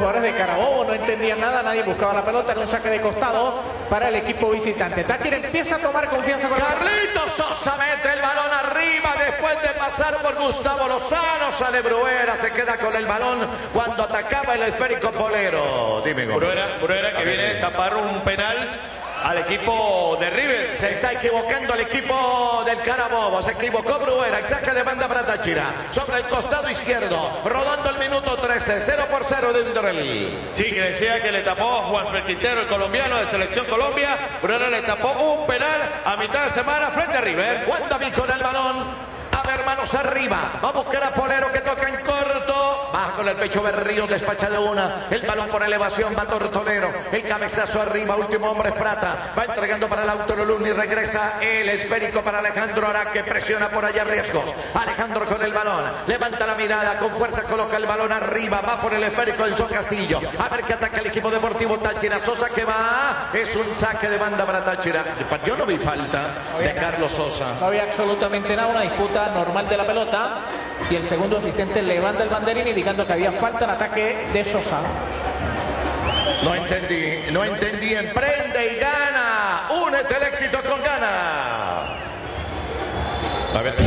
jugadores de Carabobo no entendían nada, nadie buscaba la pelota, en un saque de costado para el equipo visitante. Táchira empieza a tomar confianza con Carlitos Sosa mete el balón arriba después de pasar por Gustavo Lozano. Sale Bruera, se queda con el balón cuando atacaba el esférico Polero. Dime, Bruera que viene a tapar un penal al equipo de River. Se está equivocando el equipo del Carabobo. Se equivocó Bruera. Saque de banda para Táchira. Sobre el costado izquierdo. Rodando el minuto 13. 0-0 de Indorel. Sí, que decía que le tapó a Juan Quintero, el colombiano de Selección Colombia. Bruera le tapó un penal a mitad de semana frente a River. Juan David con el balón. A ver, manos arriba. Va a buscar a Polero que toca en corto. Baja con el pecho Berrío, despacha de una. El balón por elevación va Tortolero. El cabezazo arriba, último hombre es Prata. Va entregando para el Autoluluni. Regresa el esférico para Alejandro Araque. Presiona por allá riesgos. Alejandro con el balón. Levanta la mirada. Con fuerza coloca el balón arriba. Va por el esférico Enzo Castillo. A ver qué ataca el equipo deportivo Táchira. Sosa que va. Es un saque de banda para Táchira. Yo no vi falta de Carlos Sosa. No había absolutamente nada, una disputa normal de la pelota y el segundo asistente levanta el banderín indicando que había falta en ataque de Sosa. No entendí. Emprende y gana. Únete al éxito con Gana. A ver.